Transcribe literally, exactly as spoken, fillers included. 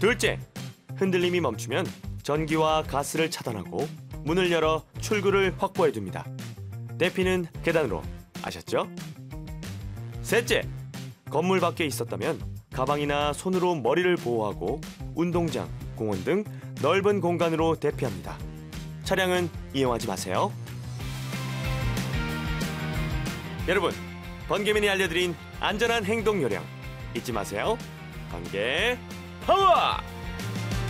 둘째, 흔들림이 멈추면 전기와 가스를 차단하고 문을 열어 출구를 확보해 둡니다. 대피는 계단으로. 아셨죠? 셋째, 건물 밖에 있었다면 가방이나 손으로 머리를 보호하고 운동장, 공원 등 넓은 공간으로 대피합니다. 차량은 이용하지 마세요. 여러분, 번개맨이 알려드린 안전한 행동 요령 잊지 마세요. 번개 파워!